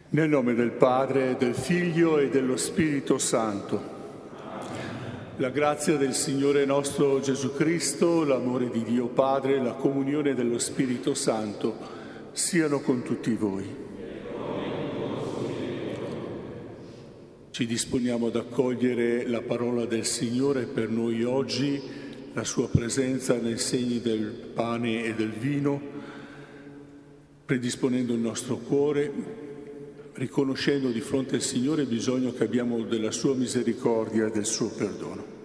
Nel nome del Padre, del Figlio e dello Spirito Santo. La grazia del Signore nostro Gesù Cristo, l'amore di Dio Padre, la comunione dello Spirito Santo siano con tutti voi. Ci disponiamo ad accogliere la parola del Signore per noi oggi, la sua presenza nei segni del pane e del vino, predisponendo il nostro cuore, riconoscendo di fronte al Signore il bisogno che abbiamo della sua misericordia e del suo perdono.